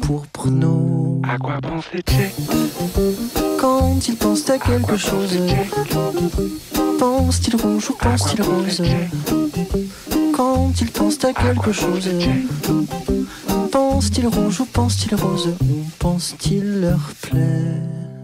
pourpre, non. À quoi pense Jack? Quand il pense à quelque chose, pense-t-il rouge ou pense-t-il rose? Quand il pense à quelque chose, pense-t-il rouge ou pense-t-il rose? Ou pense-t-il leur plaire?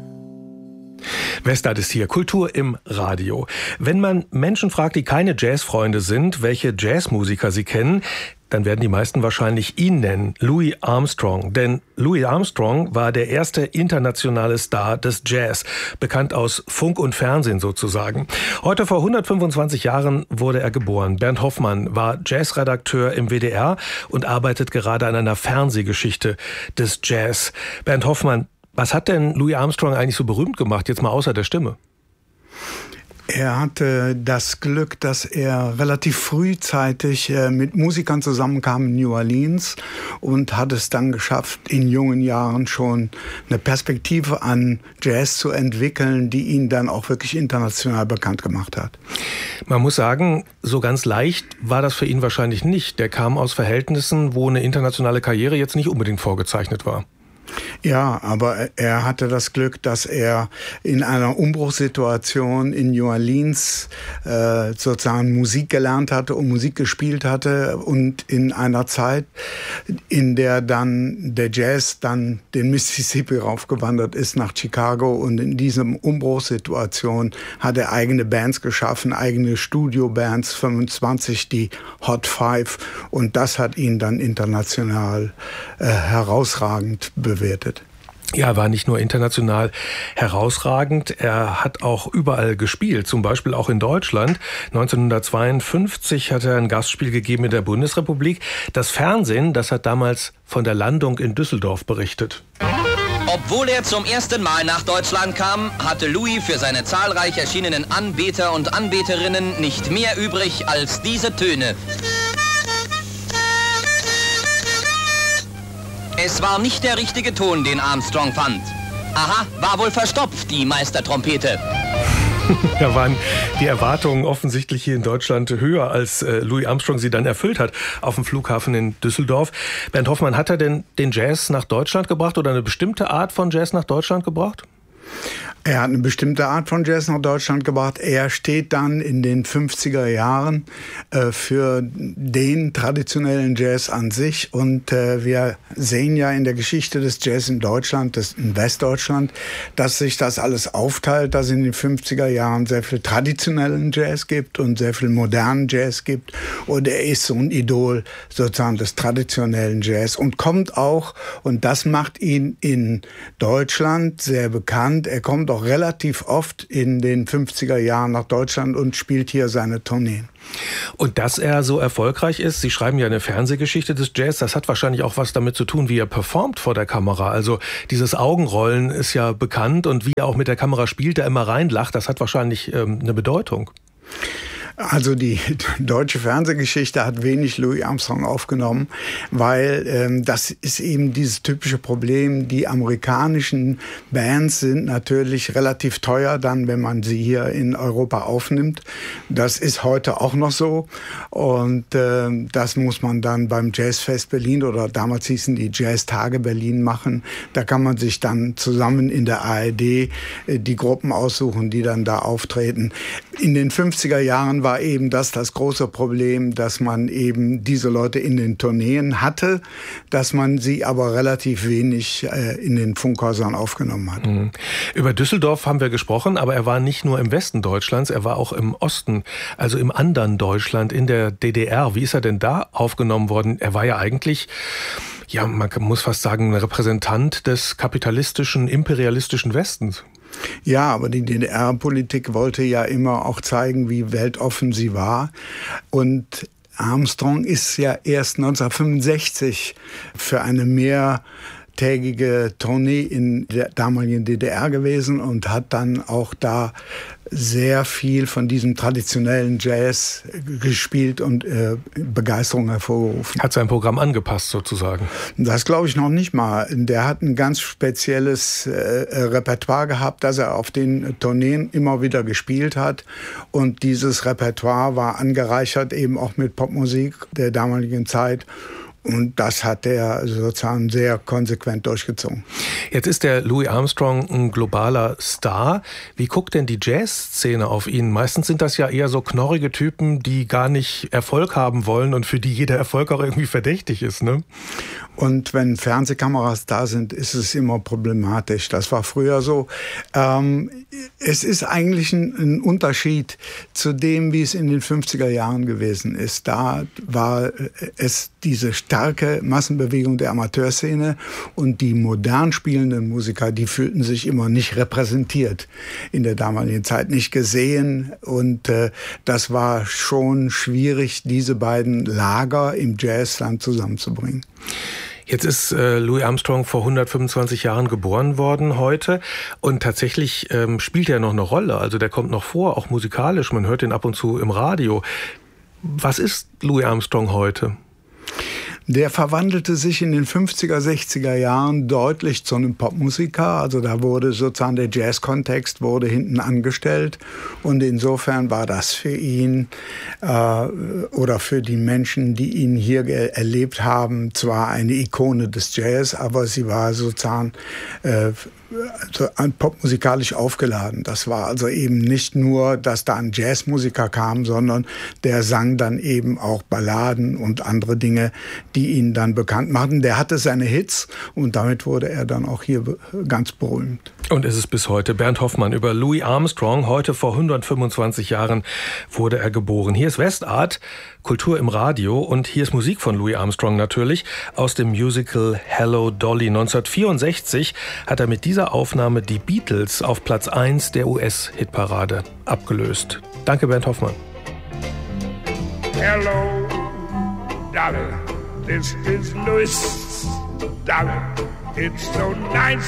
Westart ist hier, Kultur im Radio. Wenn man Menschen fragt, die keine Jazzfreunde sind, welche Jazzmusiker sie kennen, dann werden die meisten wahrscheinlich ihn nennen, Louis Armstrong. Denn Louis Armstrong war der erste internationale Star des Jazz, bekannt aus Funk und Fernsehen sozusagen. Heute vor 125 Jahren wurde er geboren. Bernd Hoffmann war Jazzredakteur im WDR und arbeitet gerade an einer Fernsehgeschichte des Jazz. Bernd Hoffmann, was hat denn Louis Armstrong eigentlich so berühmt gemacht, jetzt mal außer der Stimme? Er hatte das Glück, dass er relativ frühzeitig mit Musikern zusammenkam in New Orleans und hat es dann geschafft, in jungen Jahren schon eine Perspektive an Jazz zu entwickeln, die ihn dann auch wirklich international bekannt gemacht hat. Man muss sagen, so ganz leicht war das für ihn wahrscheinlich nicht. Der kam aus Verhältnissen, wo eine internationale Karriere jetzt nicht unbedingt vorgezeichnet war. Ja, aber er hatte das Glück, dass er in einer Umbruchssituation in New Orleans sozusagen Musik gelernt hatte und Musik gespielt hatte und in einer Zeit, in der dann der Jazz dann den Mississippi raufgewandert ist nach Chicago, und in diesem Umbruchssituation hat er eigene Bands geschaffen, eigene Studiobands, 25, die Hot Five, und das hat ihn dann international herausragend bewertet. Ja, er war nicht nur international herausragend, er hat auch überall gespielt, zum Beispiel auch in Deutschland. 1952 hat er ein Gastspiel gegeben in der Bundesrepublik. Das Fernsehen, das hat damals von der Landung in Düsseldorf berichtet. Obwohl er zum ersten Mal nach Deutschland kam, hatte Louis für seine zahlreich erschienenen Anbeter und Anbeterinnen nicht mehr übrig als diese Töne. Es war nicht der richtige Ton, den Armstrong fand. Aha, war wohl verstopft, die Meistertrompete. Da waren die Erwartungen offensichtlich hier in Deutschland höher, als Louis Armstrong sie dann erfüllt hat auf dem Flughafen in Düsseldorf. Bernd Hoffmann, hat er denn den Jazz nach Deutschland gebracht oder eine bestimmte Art von Jazz nach Deutschland gebracht? Er hat eine bestimmte Art von Jazz nach Deutschland gebracht. Er steht dann in den 50er Jahren für den traditionellen Jazz an sich. Und wir sehen ja in der Geschichte des Jazz in Deutschland, in Westdeutschland, dass sich das alles aufteilt, dass es in den 50er Jahren sehr viel traditionellen Jazz gibt und sehr viel modernen Jazz gibt. Und er ist so ein Idol sozusagen des traditionellen Jazz und kommt auch, und das macht ihn in Deutschland sehr bekannt, er kommt auch relativ oft in den 50er Jahren nach Deutschland und spielt hier seine Tourneen. Und dass er so erfolgreich ist, Sie schreiben ja eine Fernsehgeschichte des Jazz, das hat wahrscheinlich auch was damit zu tun, wie er performt vor der Kamera. Also dieses Augenrollen ist ja bekannt, und wie er auch mit der Kamera spielt, er immer reinlacht, das hat wahrscheinlich eine Bedeutung. Also die deutsche Fernsehgeschichte hat wenig Louis Armstrong aufgenommen, weil das ist eben dieses typische Problem. Die amerikanischen Bands sind natürlich relativ teuer dann, wenn man sie hier in Europa aufnimmt. Das ist heute auch noch so, und das muss man dann beim Jazzfest Berlin, oder damals hießen die Jazztage Berlin, machen. Da kann man sich dann zusammen in der ARD die Gruppen aussuchen, die dann da auftreten. In den 50er Jahren war eben das große Problem, dass man eben diese Leute in den Tourneen hatte, dass man sie aber relativ wenig in den Funkhäusern aufgenommen hat. Mhm. Über Düsseldorf haben wir gesprochen, aber er war nicht nur im Westen Deutschlands, er war auch im Osten, also im anderen Deutschland, in der DDR. Wie ist er denn da aufgenommen worden? Er war ja eigentlich, ja, man muss fast sagen, ein Repräsentant des kapitalistischen, imperialistischen Westens. Ja, aber die DDR-Politik wollte ja immer auch zeigen, wie weltoffen sie war. Und Armstrong ist ja erst 1965 für eine mehrtägige Tournee in der damaligen DDR gewesen und hat dann auch da sehr viel von diesem traditionellen Jazz gespielt und Begeisterung hervorgerufen. Hat sein Programm angepasst sozusagen? Das glaube ich noch nicht mal. Der hat ein ganz spezielles Repertoire gehabt, das er auf den Tourneen immer wieder gespielt hat. Und dieses Repertoire war angereichert eben auch mit Popmusik der damaligen Zeit. Und das hat er sozusagen sehr konsequent durchgezogen. Jetzt ist der Louis Armstrong ein globaler Star. Wie guckt denn die Jazzszene auf ihn? Meistens sind das ja eher so knorrige Typen, die gar nicht Erfolg haben wollen und für die jeder Erfolg auch irgendwie verdächtig ist, ne? Und wenn Fernsehkameras da sind, ist es immer problematisch. Das war früher so. Es ist eigentlich ein Unterschied zu dem, wie es in den 50er Jahren gewesen ist. Da war es diese starke Massenbewegung der Amateurszene und die modern spielenden Musiker, die fühlten sich immer nicht repräsentiert, in der damaligen Zeit nicht gesehen. Und das war schon schwierig, diese beiden Lager im Jazzland zusammenzubringen. Jetzt ist Louis Armstrong vor 125 Jahren geboren worden heute und tatsächlich spielt er noch eine Rolle. Also der kommt noch vor, auch musikalisch. Man hört ihn ab und zu im Radio. Was ist Louis Armstrong heute? Der verwandelte sich in den 50er, 60er Jahren deutlich zu einem Popmusiker. Also da wurde sozusagen der Jazz-Kontext wurde hinten angestellt. Und insofern war das für ihn oder für die Menschen, die ihn hier erlebt haben, zwar eine Ikone des Jazz, aber sie war sozusagen popmusikalisch aufgeladen. Das war also eben nicht nur, dass da ein Jazzmusiker kam, sondern der sang dann eben auch Balladen und andere Dinge, die ihn dann bekannt machten. Der hatte seine Hits und damit wurde er dann auch hier ganz berühmt. Und ist es bis heute. Bernd Hoffmann über Louis Armstrong. Heute vor 125 Jahren wurde er geboren. Hier ist Westart, Kultur im Radio. Und hier ist Musik von Louis Armstrong natürlich aus dem Musical Hello Dolly. 1964 hat er mit dieser Aufnahme die Beatles auf Platz 1 der US-Hitparade abgelöst. Danke, Bernd Hoffmann. Hello Dolly, this is Louis Dolly. It's so nice